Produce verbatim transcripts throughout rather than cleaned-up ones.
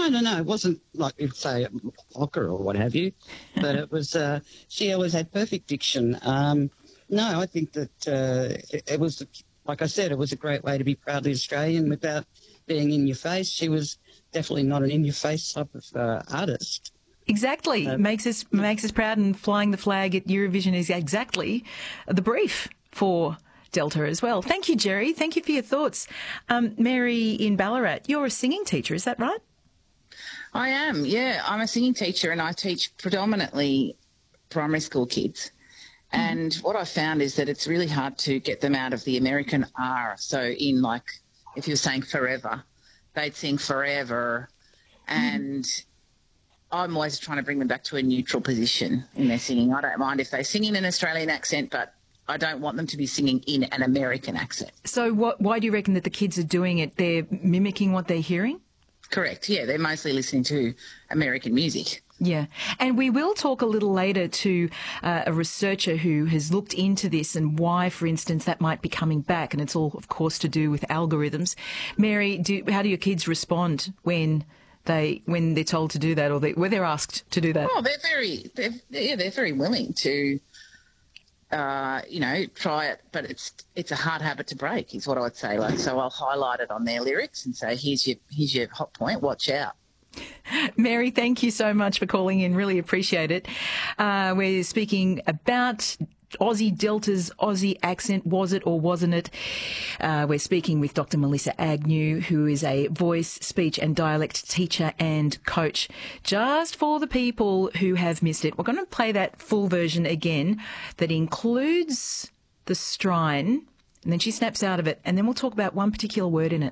no, no. It wasn't like you'd say opera or what have you, but it was. Uh, she always had perfect diction. Um, no, I think that uh, it, it was, like I said, it was a great way to be proudly Australian without being in your face. She was definitely not an in your face type of uh, artist. Exactly. Uh, makes us makes us proud, and flying the flag at Eurovision is exactly the brief for Delta as well. Thank you, Jerry. Thank you for your thoughts. Um, Mary in Ballarat, you're a singing teacher, is that right? I am, yeah. I'm a singing teacher and I teach predominantly primary school kids. Mm. And what I found is that it's really hard to get them out of the American R. So in like, if you're saying forever, they'd sing forever. And mm. I'm always trying to bring them back to a neutral position in their singing. I don't mind if they sing in an Australian accent, but I don't want them to be singing in an American accent. So what, why do you reckon that the kids are doing it? They're mimicking what they're hearing? Correct, yeah. They're mostly listening to American music. Yeah. And we will talk a little later to uh, a researcher who has looked into this and why, for instance, that might be coming back. And it's all, of course, to do with algorithms. Mary, do, how do your kids respond when they when they're told to do that, or they, when they're asked to do that? Oh, they're very, they're, yeah, they're very willing to... Uh, you know, try it, but it's it's a hard habit to break, is what I would say. Like, so I'll highlight it on their lyrics and say, "Here's your here's your hot point. Watch out." Mary, thank you so much for calling in. Really appreciate it. Uh, we're speaking about Aussie Delta's Aussie accent. Was it or wasn't it? Uh, we're speaking with Doctor Melissa Agnew, who is a voice, speech and dialect teacher and coach. Just for the people who have missed it, we're going to play that full version again that includes the strine, and then she snaps out of it, and then we'll talk about one particular word in it.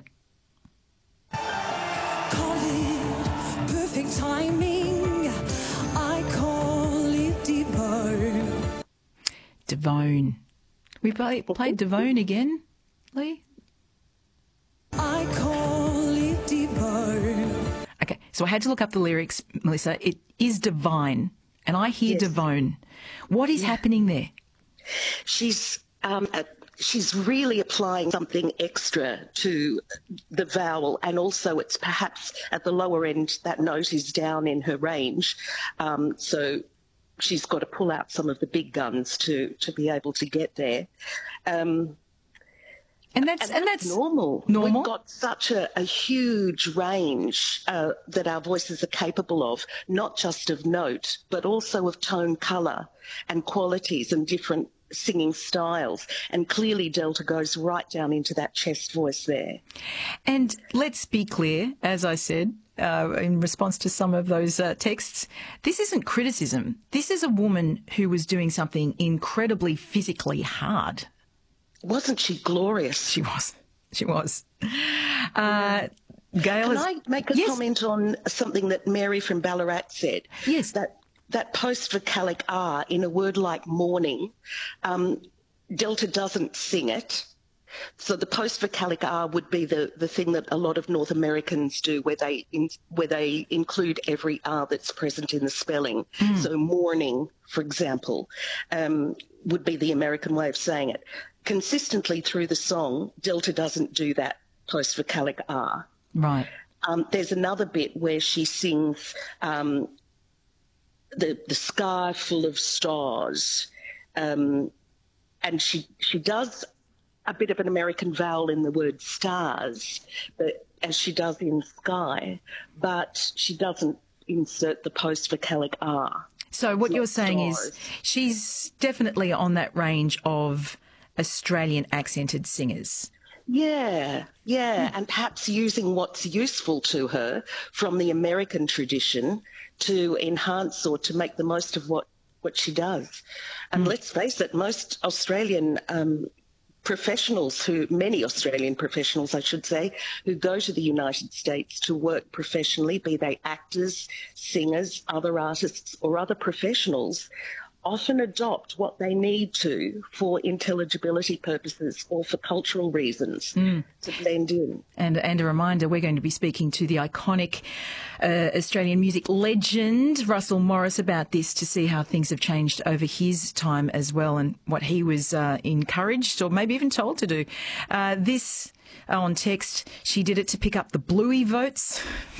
Call it perfect timing. I call it divine. Devone. We play, played Devone again, Lee? I call it divine. Okay, so I had to look up the lyrics, Melissa. It is divine, and I hear yes. Devone. What is yeah. happening there? She's um, a, she's really applying something extra to the vowel, and also it's perhaps at the lower end, that note is down in her range. Um, so she's got to pull out some of the big guns to, to be able to get there. Um, and that's, and, and that's, that's normal. normal. We've got such a, a huge range uh, that our voices are capable of, not just of note, but also of tone, colour and qualities and different singing styles. And clearly Delta goes right down into that chest voice there. And let's be clear, as I said, Uh, in response to some of those uh, texts, this isn't criticism. This is a woman who was doing something incredibly physically hard. Wasn't she glorious? She was. She was. Uh, Gail Can has... I make a yes. comment on something that Mary from Ballarat said? Yes. That, that post-vocalic R in a word like morning, um, Delta doesn't sing it. So the post-vocalic R would be the, the thing that a lot of North Americans do, where they in, where they include every R that's present in the spelling. Mm. So morning, for example, um, would be the American way of saying it. Consistently through the song, Delta doesn't do that post-vocalic R. Right. Um, there's another bit where she sings um, the, the sky full of stars, um, and she she does a bit of an American vowel in the word stars, but as she does in sky, but she doesn't insert the post-vocalic R. So what it's you're saying stars. is she's definitely on that range of Australian accented singers. Yeah, yeah, Hmm. and perhaps using what's useful to her from the American tradition to enhance or to make the most of what, what she does. And Mm. let's face it, most Australian um, professionals who, many Australian professionals, I should say, who go to the United States to work professionally, be they actors, singers, other artists or other professionals, often adopt what they need to for intelligibility purposes or for cultural reasons mm. to blend in. And, and a reminder, we're going to be speaking to the iconic uh, Australian music legend, Russell Morris, about this to see how things have changed over his time as well and what he was uh, encouraged or maybe even told to do. Uh, this on text, she did it to pick up the Bluey votes.